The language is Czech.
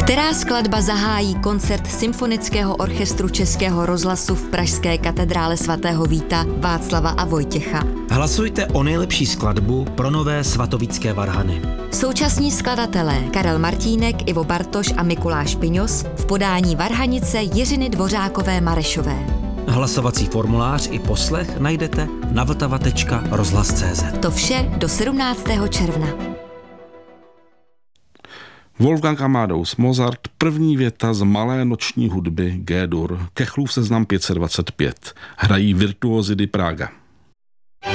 Která skladba zahájí koncert Symfonického orchestru Českého rozhlasu v pražské katedrále svatého Víta, Václava a Vojtěcha? Hlasujte o nejlepší skladbu pro nové svatovícké varhany. Současní skladatelé Karel Martínek, Ivo Bartoš a Mikuláš Piňos v podání varhanice Jiřiny Dvořákové Marešové. Hlasovací formulář i poslech najdete na vltava.rozhlas.cz. To vše do 17. června. Wolfgang Amadeus Mozart, první věta z malé noční hudby G-dur, Kechlův seznam 525. Hrají Virtuosi di Praga.